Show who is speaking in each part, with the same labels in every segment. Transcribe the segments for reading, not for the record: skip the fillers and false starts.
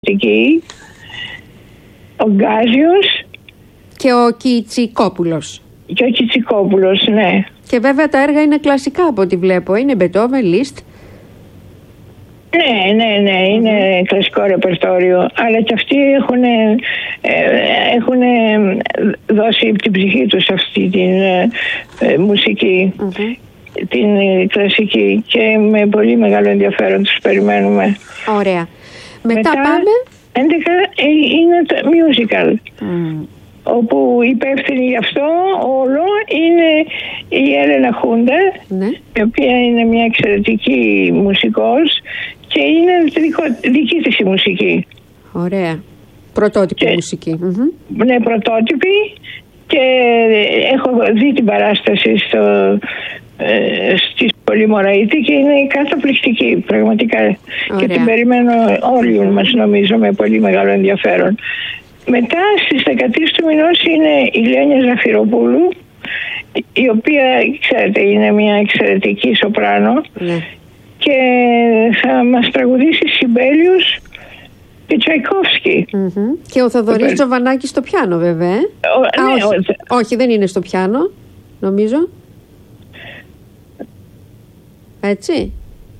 Speaker 1: ο Γκάζιος
Speaker 2: και ο Κιτσικόπουλος.
Speaker 1: Και ο Κιτσικόπουλος, ναι.
Speaker 2: Και βέβαια τα έργα είναι κλασικά από ό,τι βλέπω. Είναι Μπετόβεν, Λίστ.
Speaker 1: Ναι, είναι κλασικό ρεπερτόριο. Αλλά και αυτοί έχουν δώσει την ψυχή τους σε αυτή την μουσική, την κλασική, και με πολύ μεγάλο ενδιαφέρον τους περιμένουμε.
Speaker 2: Ωραία. Μετά πάμε.
Speaker 1: 11 είναι το musical. Όπου υπεύθυνη γι' αυτό όλο είναι η Έλενα Χούντα, η οποία είναι μια εξαιρετική μουσικός και είναι δική της η μουσική.
Speaker 2: Ωραία. Πρωτότυπη μουσική.
Speaker 1: Ναι, πρωτότυπη, και έχω δει την παράσταση στη Σχολή Μωραήτη και είναι καταπληκτική πραγματικά. Ωραία. Και την περιμένω όλοι μας, νομίζω, με πολύ μεγάλο ενδιαφέρον. Μετά στις 13 του μηνός είναι η Λένια Ζαφυροπούλου, η οποία, ξέρετε, είναι μια εξαιρετική σοπράνο, και θα μας τραγουδήσει Σιμπέλιους και Τσαϊκόφσκι.
Speaker 2: Και ο Θοδωρής Τζοβανάκης στο πιάνο, βέβαια. Όχι, δεν είναι στο πιάνο, νομίζω. Έτσι.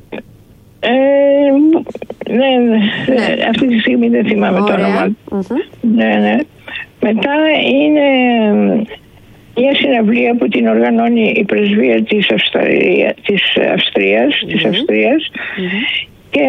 Speaker 1: Ναι, αυτή τη στιγμή δεν θυμάμαι το όνομα. Ναι. Μετά είναι μια συναυλία που την οργανώνει η πρεσβεία της Αυστρίας, και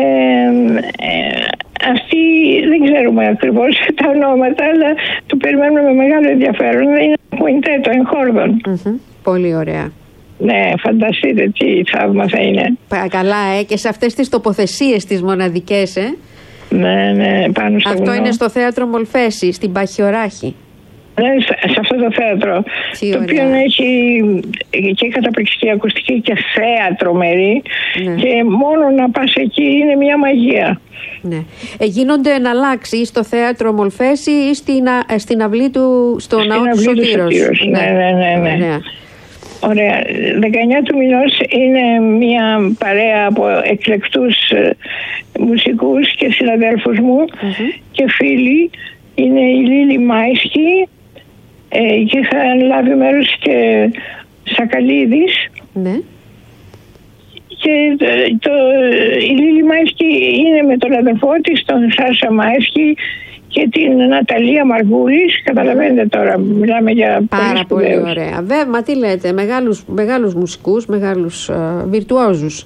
Speaker 1: αυτή δεν ξέρουμε ακριβώς τα ονόματα, αλλά το περιμένουμε με μεγάλο ενδιαφέρον. Είναι κουιντέτο εγχόρδων.
Speaker 2: Πολύ ωραία.
Speaker 1: Ναι, φανταστείτε τι θαύμα θα είναι.
Speaker 2: Καλά, και σε αυτές τις τοποθεσίες τις μοναδικές,
Speaker 1: Ναι, πάνω στο
Speaker 2: Αυτό
Speaker 1: βουνό.
Speaker 2: είναι στο θέατρο Μολφέση, στην Παχιοράχη.
Speaker 1: Ναι, σε αυτό το θέατρο. Το οποίο έχει και καταπληκτική ακουστική και θέα τρομερή. Και μόνο να πας εκεί είναι μια μαγεία.
Speaker 2: Ναι. Γίνονται εναλλάξεις στο θέατρο Μολφέση ή στην αυλή του, στο ναό του Σωτήρος.
Speaker 1: Ναι. Ωραία. 19 του μηνός είναι μια παρέα από εκλεκτούς μουσικούς και συναδέλφους μου και φίλοι. Είναι η Λίλη Μάισκι, και θα λάβει μέρος και Σακαλίδης.
Speaker 2: Ναι.
Speaker 1: Και η Λίλη Μάισκι είναι με τον αδερφό της, τον Σάσα Μάισκι, και την Ναταλία Μαργούλης. Καταλαβαίνετε τώρα, μιλάμε για
Speaker 2: πάρα πολύ ωραία. Βέβαια, τι λέτε, μεγάλους μουσικούς, μεγάλους βιρτουόζους.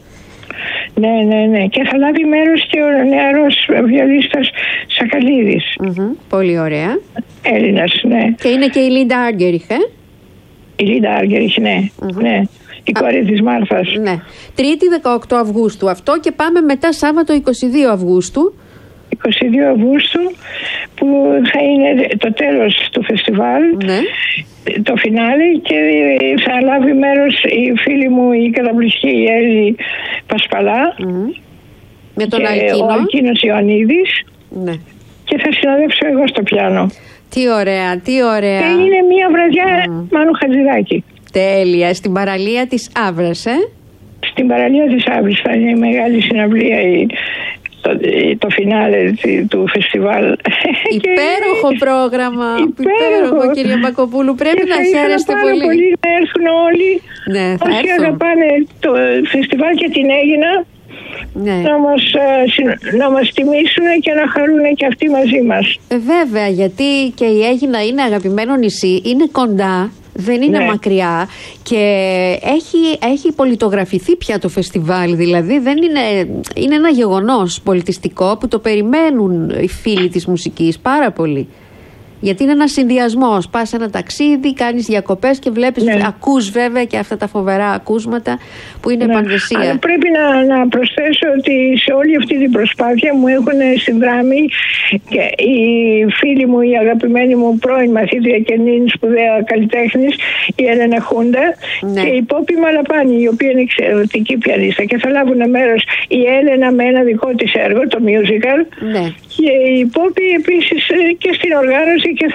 Speaker 1: Ναι. Και θα λάβει μέρος και ο νεαρός βιολίστας Σακαλίδης.
Speaker 2: Πολύ ωραία.
Speaker 1: Έλληνας, ναι.
Speaker 2: Και είναι και η Λίντα Άργεριχ,
Speaker 1: Η Λίντα Άργεριχ, ναι. Η κόρη της Μάρθας.
Speaker 2: Ναι. Τρίτη 18 Αυγούστου αυτό, και πάμε μετά Σάββατο 22 Αυγούστου.
Speaker 1: 22 Αυγούστου, που θα είναι το τέλος του φεστιβάλ, το φινάλε, και θα λάβει μέρος η φίλη μου η καταπληκτική Έλλη Πασπαλά,
Speaker 2: με τον
Speaker 1: ο Αλκίνος Ιωαννίδης, και θα συνοδεύσω εγώ στο πιάνο.
Speaker 2: Τι ωραία. Και
Speaker 1: είναι μια βραδιά Μάνου Χατζηδάκη.
Speaker 2: Τέλεια. Στην παραλία της Αύρας,
Speaker 1: Στην παραλία της Αύρης θα είναι η μεγάλη συναυλία, το φινάλε του φεστιβάλ.
Speaker 2: Υπέροχο πρόγραμμα. Υπέροχο, κυρία Μπακοπούλου. Πρέπει να χαίρεστε πολύ.
Speaker 1: Πολύ να έρθουν όλοι. Όσοι αγαπάνε το φεστιβάλ και την Αίγινα, να μας τιμήσουν και να χαρούν και αυτοί μαζί μας.
Speaker 2: Βέβαια, γιατί και η Αίγινα είναι αγαπημένο νησί, είναι κοντά. Δεν είναι μακριά και έχει πολιτογραφηθεί πια το φεστιβάλ, δηλαδή δεν είναι ένα γεγονός πολιτιστικό που το περιμένουν οι φίλοι της μουσικής πάρα πολύ. Γιατί είναι ένας συνδυασμός. Πας σε ένα ταξίδι, κάνεις διακοπές και βλέπεις, ακούς βέβαια και αυτά τα φοβερά ακούσματα που είναι πανδεσία.
Speaker 1: Αλλά πρέπει να προσθέσω ότι σε όλη αυτή την προσπάθεια μου έχουν συνδράμει και οι φίλοι μου, η αγαπημένη μου πρώην μαθήτρια και νυν σπουδαία καλλιτέχνης, η Έλενα Χούντα, και η Πόπη Μαλαπάνη, η οποία είναι εξαιρετική πιανίστα, και θα λάβουν μέρος η Έλενα με ένα δικό της έργο, το musical, και η Πόπη επίσης και στην οργάνωση, και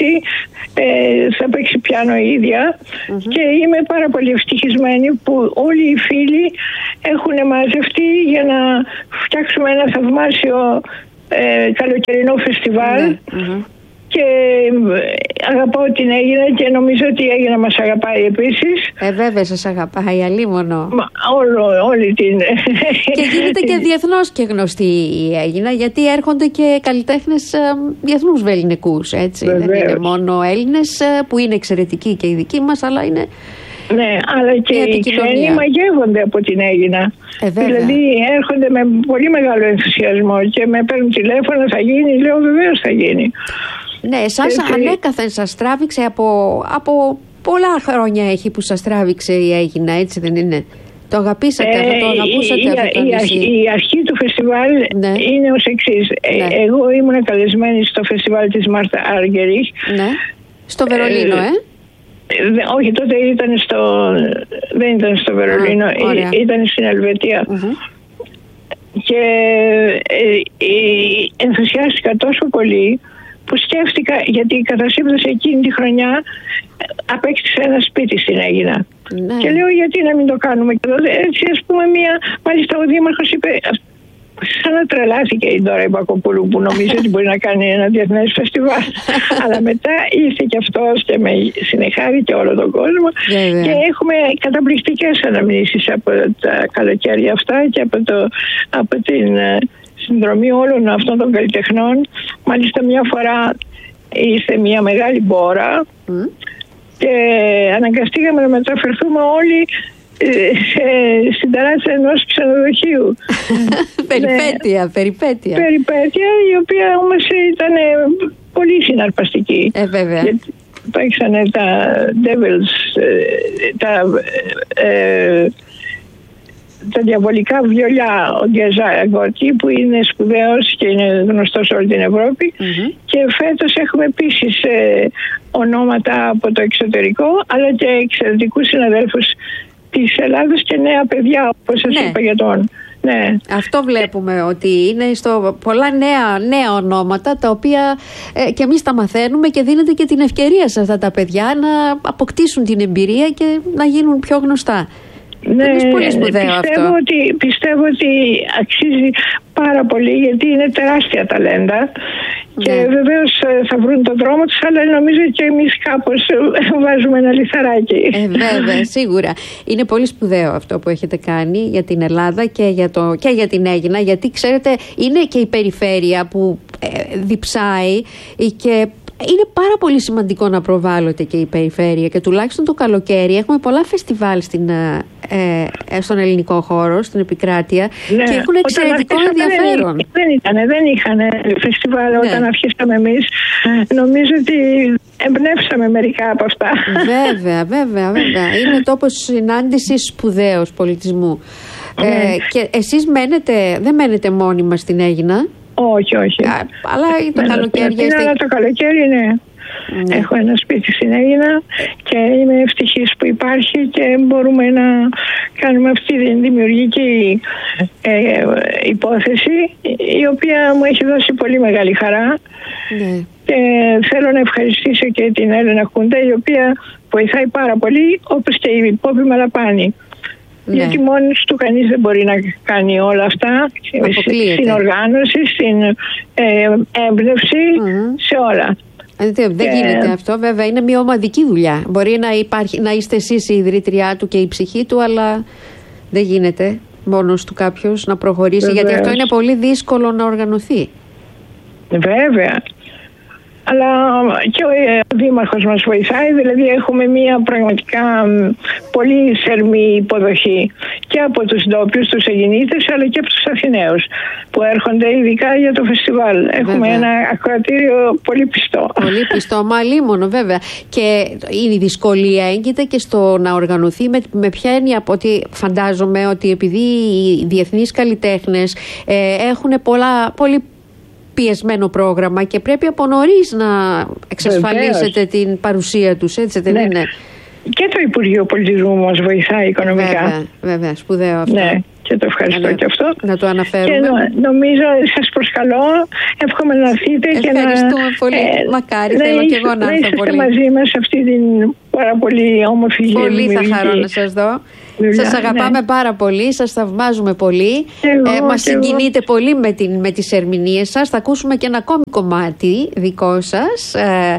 Speaker 1: θα παίξει πιάνο η ίδια, και είμαι πάρα πολύ ευτυχισμένη που όλοι οι φίλοι έχουν μαζευτεί για να φτιάξουμε ένα θαυμάσιο καλοκαιρινό φεστιβάλ. Και αγαπάω την Αίγινα και νομίζω ότι η Αίγινα μας αγαπάει επίσης.
Speaker 2: Βέβαια σας αγαπάει, αλίμονο.
Speaker 1: Όλη την...
Speaker 2: Και γίνεται και διεθνώς και γνωστή η Αίγινα, γιατί έρχονται και καλλιτέχνες διεθνούς βελληνικούς, έτσι. Δεν είναι μόνο Έλληνες που είναι εξαιρετικοί και οι δικοί μας, αλλά είναι...
Speaker 1: Ναι, αλλά και οι ξένοι μαγεύονται από την Αίγινα. Δηλαδή έρχονται με πολύ μεγάλο ενθουσιασμό και με παίρνουν τηλέφωνο, θα γίνει, λέω βεβαίως θα γίνει.
Speaker 2: Ναι, εσάς ανέκαθεν σας τράβηξε από πολλά χρόνια έχει που σας τράβηξε η Αίγινα, έτσι δεν είναι? Το αγαπήσατε, το αγαπούσατε αυτό το νησί.
Speaker 1: Η αρχή του φεστιβάλ είναι ως εξής. Εγώ ήμουν καλεσμένη στο φεστιβάλ της Μάρτα Άργεριχ.
Speaker 2: Ναι, στο Βερολίνο,
Speaker 1: όχι, τότε δεν ήταν στο Βερολίνο, ήταν στην Ελβετία. Και ενθουσιάστηκα τόσο πολύ που σκέφτηκα, γιατί κατά σύμπτωση εκείνη τη χρονιά απέκτησε ένα σπίτι στην Αίγινα. Και λέω γιατί να μην το κάνουμε και εδώ. Έτσι ας πούμε μάλιστα ο δήμαρχος είπε, σαν να τρελάθηκε η Ντόρα Ιμπακοπούλου που νομίζει ότι μπορεί να κάνει ένα διεθνές φεστιβάλ. Αλλά μετά ήρθε και αυτός και με συνεχάρει και όλο τον κόσμο. Και έχουμε καταπληκτικές αναμνήσεις από τα καλοκαίρια αυτά και από την συνδρομή όλων αυτών των καλλιτεχνών. Μάλιστα μια φορά ήρθε μια μεγάλη μπόρα και αναγκαστήκαμε να μεταφερθούμε όλοι στην ταράτσα ενός ξενοδοχείου. Περιπέτεια, η οποία όμως ήταν πολύ συναρπαστική.
Speaker 2: Βέβαια.
Speaker 1: Παίξανε τα Devils, τα διαβολικά βιολιά, ο Διαζάγκορκη, που είναι σπουδαίος και είναι γνωστός σε όλη την Ευρώπη. Και φέτος έχουμε επίσης ονόματα από το εξωτερικό, αλλά και εξαιρετικούς συναδέλφους της Ελλάδας και νέα παιδιά, όπως σας είπα για τον... Ναι.
Speaker 2: Αυτό βλέπουμε, ότι είναι πολλά νέα ονόματα, τα οποία και εμείς τα μαθαίνουμε και δίνεται και την ευκαιρία σε αυτά τα παιδιά να αποκτήσουν την εμπειρία και να γίνουν πιο γνωστά.
Speaker 1: Ναι, είναι πολύ σπουδαίο αυτό. Πιστεύω ότι αξίζει πάρα πολύ, γιατί είναι τεράστια ταλέντα και βεβαίως θα βρουν τον δρόμο τους, αλλά νομίζω και εμείς κάπως βάζουμε ένα λιθαράκι.
Speaker 2: Βέβαια, σίγουρα. Είναι πολύ σπουδαίο αυτό που έχετε κάνει για την Ελλάδα και για την Αίγινα, γιατί ξέρετε είναι και η περιφέρεια που διψάει και είναι πάρα πολύ σημαντικό να προβάλλεται και η περιφέρεια, και τουλάχιστον το καλοκαίρι έχουμε πολλά φεστιβάλ στον ελληνικό χώρο, στην επικράτεια, και έχουν εξαιρετικό ενδιαφέρον.
Speaker 1: Δεν είχαν φεστιβάλ όταν αρχίσαμε εμείς. Νομίζω ότι εμπνεύσαμε μερικά από αυτά.
Speaker 2: Βέβαια. Είναι τόπος συνάντησης σπουδαίος πολιτισμού. Και εσείς δεν μένετε μόνιμα στην Αίγινα?
Speaker 1: Όχι.
Speaker 2: Αλλά το καλοκαίρι.
Speaker 1: Αλλά το καλοκαίρι, ναι. Έχω ένα σπίτι στην Αίγινα και είμαι ευτυχής που υπάρχει και μπορούμε να κάνουμε αυτή την δημιουργική υπόθεση, η οποία μου έχει δώσει πολύ μεγάλη χαρά. Και θέλω να ευχαριστήσω και την Έλενα Κούντα, η οποία βοηθάει πάρα πολύ, όπως και η Πόπη Μαλαπάνη. Γιατί μόνος του κανείς δεν μπορεί να κάνει όλα αυτά, στην οργάνωση, στην έμπνευση, σε όλα.
Speaker 2: Δεν γίνεται αυτό, βέβαια, είναι μια ομαδική δουλειά. Μπορεί να είστε εσείς η ιδρύτριά του και η ψυχή του, αλλά δεν γίνεται μόνος του κάποιος να προχωρήσει, γιατί αυτό είναι πολύ δύσκολο να οργανωθεί.
Speaker 1: Βέβαια. Αλλά και ο δήμαρχος μας βοηθάει, δηλαδή έχουμε μια πραγματικά πολύ θερμή υποδοχή και από τους ντόπιους, τους Αιγινίτες, αλλά και από τους Αθηναίους που έρχονται ειδικά για το φεστιβάλ. Έχουμε ένα ακροατήριο πολύ πιστό.
Speaker 2: Πολύ πιστό, μα αλίμονο βέβαια. Και η δυσκολία έγκυται και στο να οργανωθεί με ποια έννοια, από ότι φαντάζομαι ότι επειδή οι διεθνείς καλλιτέχνες έχουν πολύ πιεσμένο πρόγραμμα και πρέπει από νωρίς να εξασφαλίσετε την παρουσία τους, έτσι δεν είναι?
Speaker 1: Και το Υπουργείο Πολιτισμού μας βοηθάει οικονομικά.
Speaker 2: Βέβαια, σπουδαίο αυτό.
Speaker 1: Ναι. Και το ευχαριστώ και αυτό.
Speaker 2: Να το αναφέρουμε.
Speaker 1: Και νομίζω, σας προσκαλώ, εύχομαι να έρθετε και να...
Speaker 2: Ευχαριστούμε πολύ. Μακάρι, θέλω και εγώ να έρθω πολύ.
Speaker 1: Να είστε μαζί μας σε αυτή την πάρα πολύ όμορφη γεύση.
Speaker 2: Πολύ θα χαρώ να σας δω. Σας αγαπάμε πάρα πολύ, σας θαυμάζουμε πολύ. Μας συγκινείτε πολύ με τις ερμηνείες σας. Θα ακούσουμε και ένα ακόμη κομμάτι δικό σας.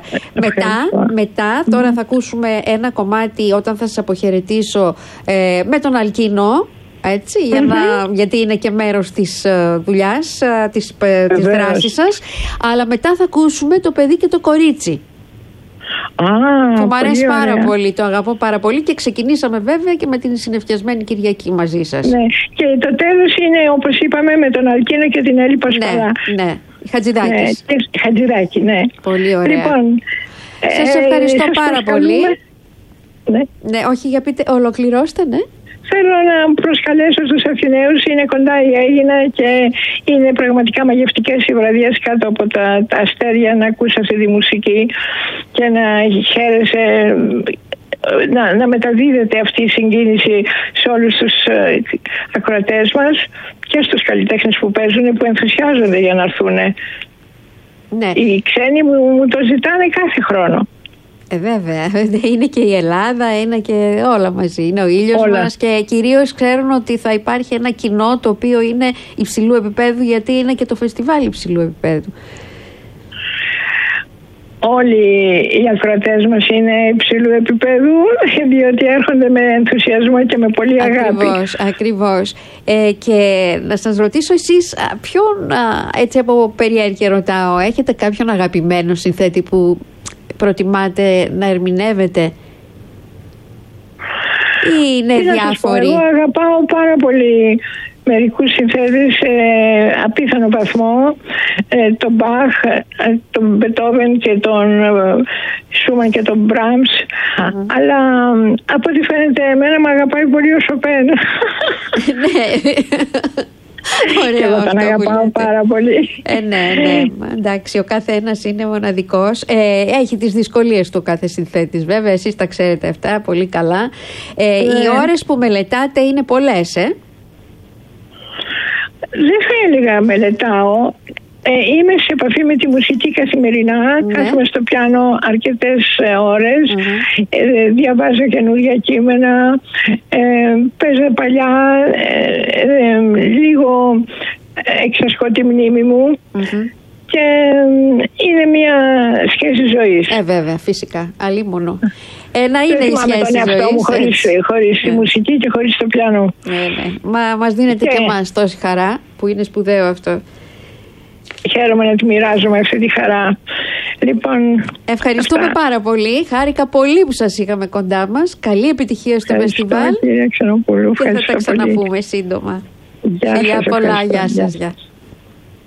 Speaker 2: Μετά, τώρα θα ακούσουμε ένα κομμάτι όταν θα σας αποχαιρετήσω με τον Αλκίνο. Έτσι, γιατί είναι και μέρος της δουλειάς, της δράσης σας. Αλλά μετά θα ακούσουμε το παιδί και το κορίτσι. Που μου αρέσει πάρα πολύ, το αγαπώ πάρα πολύ και ξεκινήσαμε βέβαια και με την συνεφιασμένη Κυριακή μαζί σας.
Speaker 1: Ναι, και το τέλος είναι όπως είπαμε με τον Αλκίνο και την Έλλη Πασπαλά.
Speaker 2: Ναι, Χατζηδάκης.
Speaker 1: Χατζηδάκη, ναι.
Speaker 2: Πολύ ωραία.
Speaker 1: Λοιπόν,
Speaker 2: σας ευχαριστώ πάρα πολύ. Ναι, όχι, για πείτε, ολοκληρώστε, ναι.
Speaker 1: Θέλω να προσκαλέσω στους Αθηναίους, είναι κοντά η Αίγινα και είναι πραγματικά μαγευτικές οι βραδιές κάτω από τα αστέρια να ακούς αυτή τη μουσική και να χαίρεσαι, να μεταδίδεται αυτή η συγκίνηση σε όλους τους ακροατές μας και στους καλλιτέχνες που παίζουν, που ενθουσιάζονται για να έρθουν. Ναι. Οι ξένοι μου το ζητάνε κάθε χρόνο.
Speaker 2: Βέβαια, είναι και η Ελλάδα, είναι και όλα μαζί, είναι ο ήλιος μας και κυρίως ξέρουν ότι θα υπάρχει ένα κοινό το οποίο είναι υψηλού επίπεδου, γιατί είναι και το φεστιβάλ υψηλού επίπεδου. Όλοι οι ακροατές μας είναι υψηλού επίπεδου, διότι έρχονται με ενθουσιασμό και με πολύ αγάπη. Ακριβώς. Και να σας ρωτήσω εσείς, ποιον, έτσι από περιέργεια ρωτάω, έχετε κάποιον αγαπημένο συνθέτη που προτιμάτε να ερμηνεύετε ή είναι διάφοροι? Εγώ αγαπάω πάρα πολύ μερικούς συνθέτες σε απίθανο βαθμό, τον Μπαχ, τον Μπετόβεν και τον Σούμαν και τον Μπράμς, αλλά από ό,τι φαίνεται εμένα με αγαπάει πολύ ο Σοπέν. Ναι. Ωραίο, και εγώ τον αγαπάω πάρα πολύ. Ναι. Εντάξει, ο καθένας είναι μοναδικός. Έχει τις δυσκολίες του κάθε συνθέτης, βέβαια. Εσείς τα ξέρετε αυτά πολύ καλά. Οι ώρες που μελετάτε είναι πολλές,
Speaker 1: Δεν θα έλεγα μελετάω. Είμαι σε επαφή με τη μουσική καθημερινά, κάθομαι στο πιάνο αρκετές ώρες, διαβάζω καινούργια κείμενα, παίζω παλιά, λίγο εξασκώ τη μνήμη μου και είναι μια σχέση ζωής.
Speaker 2: Βέβαια, φυσικά, αλίμονο. Να είναι η σχέση ζωής.
Speaker 1: Χωρίς τη μουσική και χωρίς το πιάνο.
Speaker 2: Μας δίνεται και εμάς τόση χαρά, που είναι σπουδαίο αυτό.
Speaker 1: Χαίρομαι να τη μοιράζομαι αυτή τη χαρά. Λοιπόν,
Speaker 2: ευχαριστούμε πάρα πολύ. Χάρηκα πολύ που σας είχαμε κοντά μας. Καλή επιτυχία στο φεστιβάλ.
Speaker 1: Και θα
Speaker 2: τα ξαναπούμε σύντομα.
Speaker 1: Γεια σας.
Speaker 2: Πολλά, γεια σας.